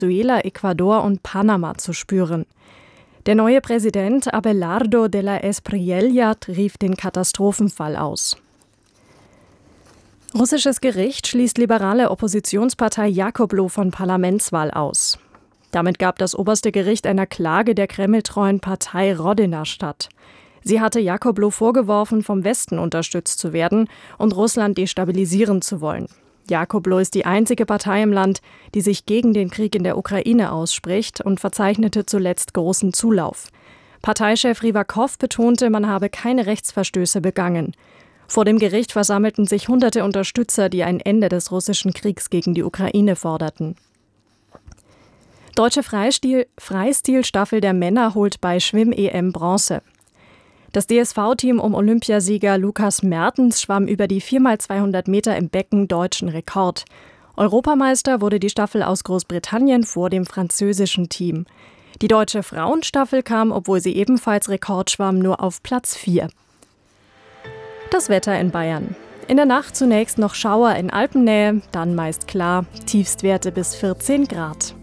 Venezuela, Ecuador und Panama zu spüren. Der neue Präsident Abelardo de la Espriella rief den Katastrophenfall aus. Russisches Gericht schließt liberale Oppositionspartei Jakoblow von Parlamentswahl aus. Damit gab das oberste Gericht einer Klage der kremltreuen Partei Rodina statt. Sie hatte Jakoblow vorgeworfen, vom Westen unterstützt zu werden und Russland destabilisieren zu wollen. Jakoblow ist die einzige Partei im Land, die sich gegen den Krieg in der Ukraine ausspricht und verzeichnete zuletzt großen Zulauf. Parteichef Rivakov betonte, man habe keine Rechtsverstöße begangen. Vor dem Gericht versammelten sich hunderte Unterstützer, die ein Ende des russischen Kriegs gegen die Ukraine forderten. Deutsche Freistilstaffel der Männer holt bei Schwimm-EM Bronze. Das DSV-Team um Olympiasieger Lukas Mertens schwamm über die 4x200 Meter im Becken deutschen Rekord. Europameister wurde die Staffel aus Großbritannien vor dem französischen Team. Die deutsche Frauenstaffel kam, obwohl sie ebenfalls Rekord schwamm, nur auf Platz 4. Das Wetter in Bayern. In der Nacht zunächst noch Schauer in Alpennähe, dann meist klar, Tiefstwerte bis 14 Grad.